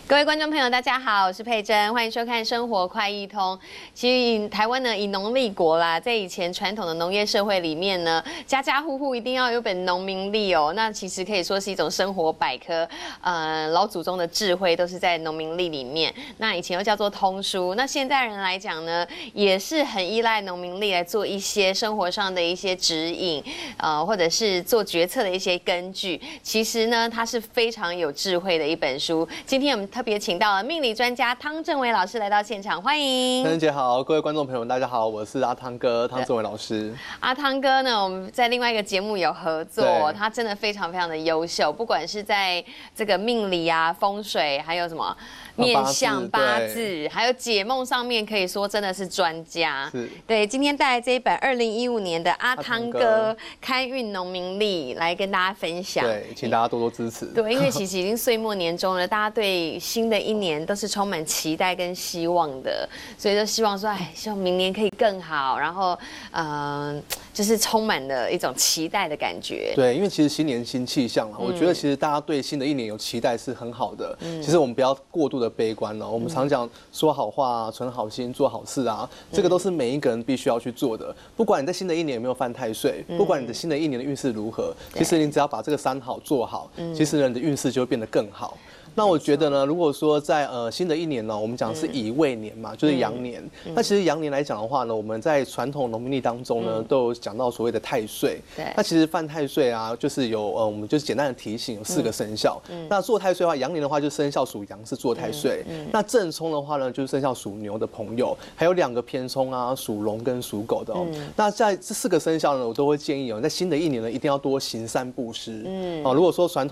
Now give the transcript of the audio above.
各位观众朋友，大家好，我是佩珍，欢迎收看《生活快易通》。其实台湾呢，以农立国啦，在以前传统的农业社会里面呢，家家户户一定要有本农民历哦。那其实可以说是一种生活百科，老祖宗的智慧都是在农民历里面。那以前又叫做通书。那现代人来讲呢，也是很依赖农民历来做一些生活上的一些指引，或者是做决策的一些根据。其实呢，它是非常有智慧的一本书。今天我们特别请到了命理专家汤正伟老师来到现场，欢迎。 佩珍姐好，各位观众朋友大家好，我是阿汤哥汤正伟老师。 阿汤哥呢，我们在另外一个节目有合作，他真的非常非常的优秀，不管是在这个命理啊、风水，还有什么面相、八字，还有解梦上面，可以说真的是专家。对，今天带来这一本2015年的阿汤哥开运农民历来跟大家分享。 对，请大家多多支持。 对，因为其实已经岁末年终了，大家对新的一年都是充满期待跟希望的，所以就希望说，希望明年可以更好，然后就是充满了一种期待的感觉。 对，因为其实新年新气象嘛，我觉得其实大家对新的一年有期待是很好的。其实我们不要过度的悲观了。我们常讲说好话啊，存好心，做好事啊，这个都是每一个人必须要去做的。不管你在新的一年有没有犯太岁，不管你的新的一年的运势如何，其实你只要把这个3好做好，其实你的运势就会变得更好。那我觉得呢，如果说在新的一年呢，我们讲是乙未年嘛，就是羊年。那其实羊年来讲的话呢，我们在传统农民历当中呢，都有讲到所谓的太岁。那其实犯太岁啊，就是有我们就是简单的提醒，有4个生肖。那做太岁的话，羊年的话就生肖属羊是做太岁。那正冲的话呢，就是生肖属牛的朋友，还有2个偏冲啊，属龙跟属狗的哦。那在这4个生肖呢，我都会建议在新的一年呢，一定要多行善布施。如果说传统